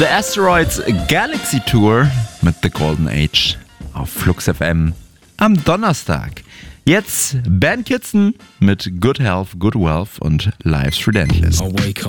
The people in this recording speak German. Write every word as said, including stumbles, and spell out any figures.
The Asteroids Galaxy Tour mit The Golden Age auf Flux F M am Donnerstag. Jetzt Bernd Kitzen mit Good Health, Good Wealth und Life's Relentless. I wake